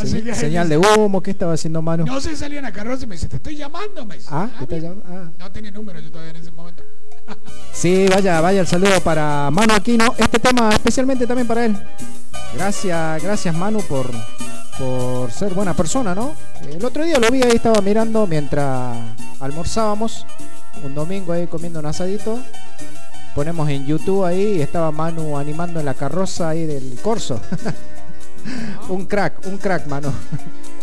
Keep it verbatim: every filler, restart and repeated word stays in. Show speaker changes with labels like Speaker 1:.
Speaker 1: Se,
Speaker 2: señal de humo, ¿qué estaba haciendo Manu?
Speaker 1: No se salía en la carroza y me dice, te estoy llamando, me dice.
Speaker 2: Ah, ¿te está llamando? Ah.
Speaker 1: No tenía número yo todavía en ese momento.
Speaker 2: Sí, vaya, vaya el saludo para Manu Aquino. Este tema especialmente también para él. Gracias, gracias Manu por, por ser buena persona, ¿no? El otro día lo vi ahí, estaba mirando mientras almorzábamos. Un domingo ahí comiendo un asadito. Ponemos en YouTube ahí y estaba Manu animando en la carroza ahí del Corso. Un crack, un crack, Manu.